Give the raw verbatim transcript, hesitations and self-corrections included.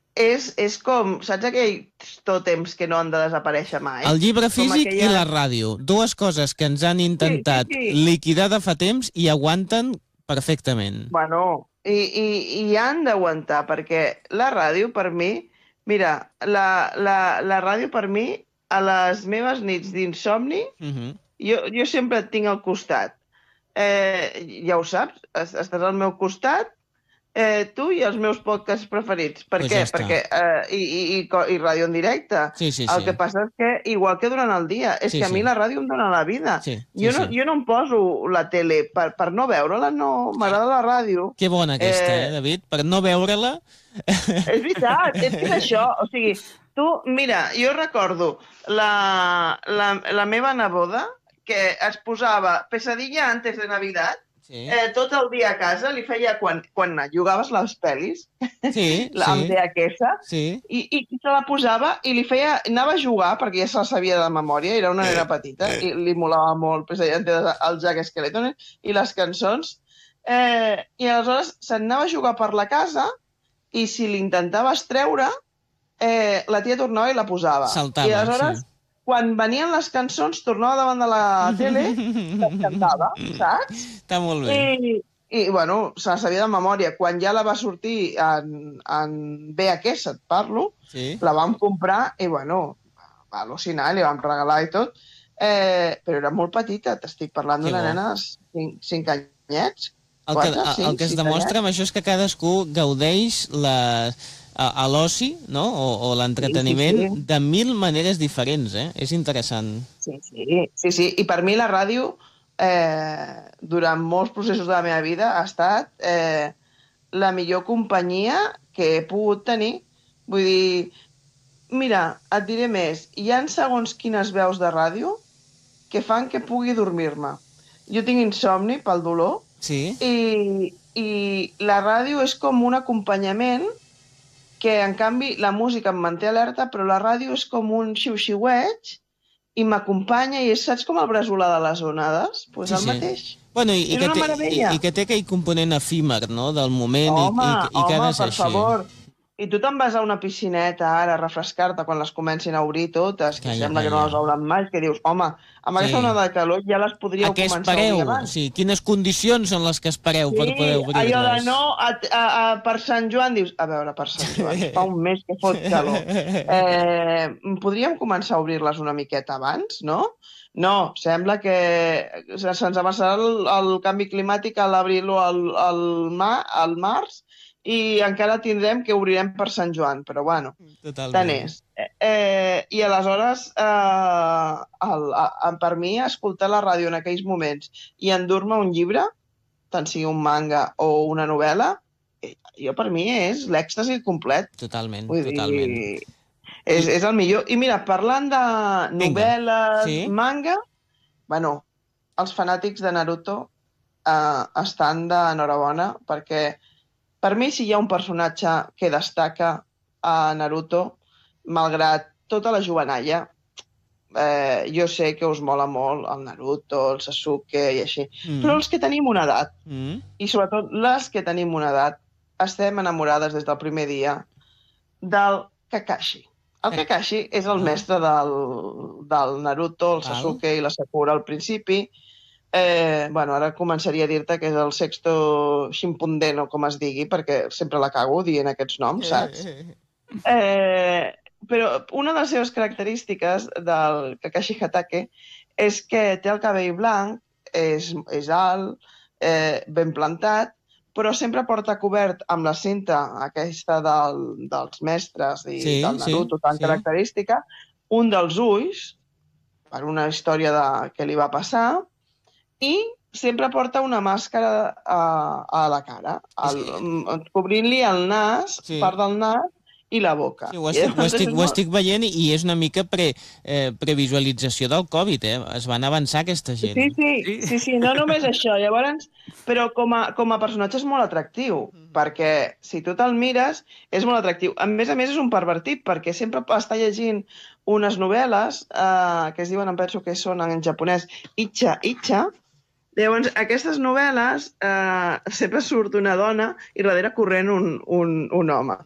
és, és com, saps aquells tòtems que no han de desaparèixer mai? El llibre físic aquella... i la ràdio, dues coses que ens han intentat sí, sí, sí. liquidar de fa temps i aguanten perfectament. Bueno, i, i, i han d'aguantar, perquè la ràdio, per mi, mira, la, la, la ràdio, per mi, a les meves nits d'insomni, Uh-huh. jo, jo sempre et tinc al costat. Eh, ja ho saps, estàs al meu costat, eh, tu i els meus podcasts preferits. Per Pues què? ja està. Perquè, eh, i, i, i, co- i ràdio en directe. Sí, sí, El sí. que passa és que, igual que durant el dia, és Sí, que a mi sí. la ràdio em dona la vida. Sí, sí, Jo no, sí. jo no em poso la tele per, per no veure-la, no. M'agrada la ràdio. Que bona aquesta, eh, Eh, David? Per no veure-la... és veritat, és que és això. O sigui, tu, mira, jo recordo la, la, la meva neboda, que es posava Pesadilla antes de Navidad, Sí, eh, tot el dia a casa, li feia quan, quan jugaves les pel·lis, sí, la- amb sí. D H S, Sí. i, i se la posava i li feia... Anava a jugar, perquè ja se la sabia de memòria, era una nena petita, i li molava molt precisament el Jack Skeleton i les cançons. Eh, I aleshores se'n anava a jugar per la casa i si l'intentaves treure, eh, la tia tornava i la posava. Saltava, I aleshores, sí. quan venien les cançons, tornava davant de la tele i les cantava, saps? Està molt bé. I, i bueno, se la sabia de memòria. Quan ja la va sortir en, en V H S, et parlo, Sí. la vam comprar i, bueno, va al·lucinar, li vam regalar i tot, eh, però era molt petita, t'estic parlant Que d'una bo. nena de cinc, cinc anyets. El que, Quatre, el, cinc, el que es sis demostra anyets. amb això és que cadascú gaudeix la, a, a l'oci, no? O, o l'entreteniment Sí, sí, sí. de mil maneres diferents, eh? És interessant. Sí, sí, sí, sí. I per mi la ràdio, eh, durant molts processos de la meva vida, ha estat eh, la millor companyia que he pogut tenir. Vull dir, mira, et diré més, hi ha segons quines veus de ràdio que fan que pugui dormir-me. Jo tinc insomni pel dolor Sí? i, i la ràdio és com un acompanyament que, en canvi, la música em manté alerta, però la ràdio és com un xiu-xiueig i m'acompanya i és, saps com el braçolar de les onades? Doncs pues Sí, el sí. mateix. Bueno, i, i, És que una té, i, meravella. i que té aquell component efímer, no?, del moment Home, i, i, i que ha home, de ser per així. favor. I tu te'n vas a una piscineta ara a refrescar-te quan les comencin a obrir totes, que Calla, sembla que no calla. les obren mai, que dius, home, amb Sí. aquesta onada de calor ja les podríeu A què començar a obrir espereu? abans. Sí, quines condicions són les que espereu per poder Sí, allò de obrir-les? no, a, a, a, per Sant Joan dius, a veure, per Sant Joan, fa un mes que fot calor. Eh, podríem començar a obrir-les una miqueta abans, no? No, sembla que se'ns avançarà el, el canvi climàtic a l'abril o al, al, ma, al març i encara tindrem que obrirem per Sant Joan, però bueno, Totalment. tant és. Eh, eh, I aleshores, eh, el, a, per mi, escoltar la ràdio en aquells moments i endur-me un llibre, tant sigui un manga o una novel·la, eh, jo per mi és l'èxtasi complet. Totalment, Vull totalment. dir, és, és el millor. I mira, parlant de novel·les, Sí? manga, bueno, els fanàtics de Naruto eh, estan d'enhorabona, perquè per mi si hi ha un personatge que destaca a Naruto, malgrat tota la jovenalla, eh, jo sé que us mola molt el Naruto, el Sasuke i així, Mm. però els que tenim una edat, Mm. i sobretot les que tenim una edat, estem enamorades des del primer dia del Kakashi. El Eh. Kakashi és el Ah. mestre del, del Naruto, el Val. Sasuke i la Sakura al principi. Eh, bueno, ara començaria a dir-te que és el sexto Shippuden, o com es digui, perquè sempre la cago dient aquests noms, saps? Eh, però una de les seves característiques del Kakashi Hatake és que té el cabell blanc, és, és alt, eh, ben plantat, però sempre porta cobert amb la cinta aquesta del, dels mestres i Sí, del Naruto sí, tan sí. característica, un dels ulls, per una història de, que li va passar, i sempre porta una màscara a, a la cara, el, cobrint-li el nas, Sí. part del nas, i la boca. Sí, ho estic, ho, estic, ho estic veient i és una mica pre, eh, previsualització del Covid, eh? Es van avançar aquesta gent. Sí, sí, sí, sí, no només això. Llavors, però com a, com a personatge és molt atractiu, perquè si tu te'l mires, és molt atractiu. A més a més, és un pervertit, perquè sempre està llegint unes novel·les eh, que es diuen, em penso que són en japonès, Icha Icha. Llavors, aquestes novel·les eh, sempre surt una dona i darrere corrent un, un, un home.